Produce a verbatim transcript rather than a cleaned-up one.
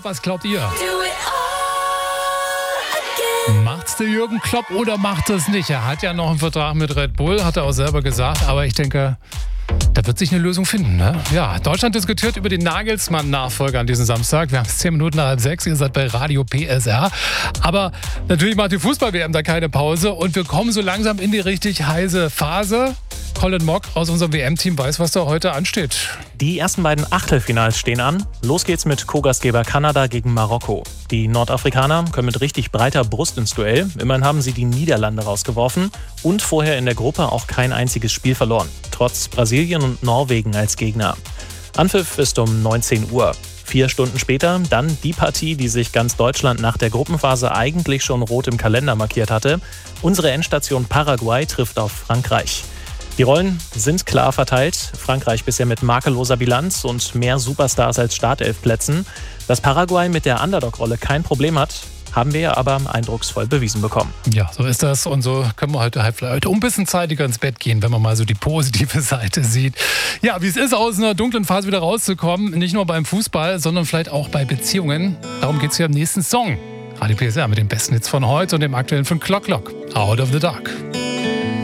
Was glaubt ihr? Macht's der Jürgen Klopp oder macht es nicht? Er hat ja noch einen Vertrag mit Red Bull, hat er auch selber gesagt. Aber ich denke, da wird sich eine Lösung finden. Ne? Ja, Deutschland diskutiert über den Nagelsmann-Nachfolger an diesem Samstag. Wir haben es zehn Minuten nach halb sechs. Ihr seid bei Radio P S R. Aber natürlich macht die Fußball-W M da keine Pause. Und wir kommen so langsam in die richtig heiße Phase. Colin Mock aus unserem W M-Team weiß, was da heute ansteht. Die ersten beiden Achtelfinals stehen an. Los geht's mit Co-Gastgeber Kanada gegen Marokko. Die Nordafrikaner können mit richtig breiter Brust ins Duell. Immerhin haben sie die Niederlande rausgeworfen und vorher in der Gruppe auch kein einziges Spiel verloren. Trotz Brasilien und Norwegen als Gegner. Anpfiff ist um neunzehn Uhr. Vier Stunden später dann die Partie, die sich ganz Deutschland nach der Gruppenphase eigentlich schon rot im Kalender markiert hatte. Unsere Endstation Paraguay trifft auf Frankreich. Die Rollen sind klar verteilt. Frankreich bisher mit makelloser Bilanz und mehr Superstars als Startelfplätzen. Dass Paraguay mit der Underdog-Rolle kein Problem hat, haben wir aber eindrucksvoll bewiesen bekommen. Ja, so ist das. Und so können wir heute halt vielleicht um ein bisschen zeitiger ins Bett gehen, wenn man mal so die positive Seite sieht. Ja, wie es ist, aus einer dunklen Phase wieder rauszukommen. Nicht nur beim Fußball, sondern vielleicht auch bei Beziehungen. Darum geht es hier im nächsten Song. Radio P S R mit den besten Hits von heute und dem aktuellen von Clock Clock. Out of the Dark.